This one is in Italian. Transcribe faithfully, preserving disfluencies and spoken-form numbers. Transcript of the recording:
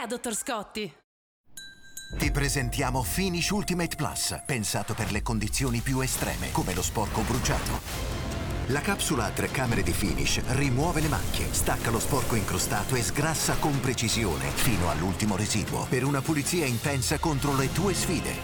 dottor Scotti. Ti presentiamo Finish Ultimate Plus, pensato per le condizioni più estreme, come lo sporco bruciato. La capsula a tre camere di Finish rimuove le macchie, stacca lo sporco incrostato e sgrassa con precisione fino all'ultimo residuo, per una pulizia intensa contro le tue sfide.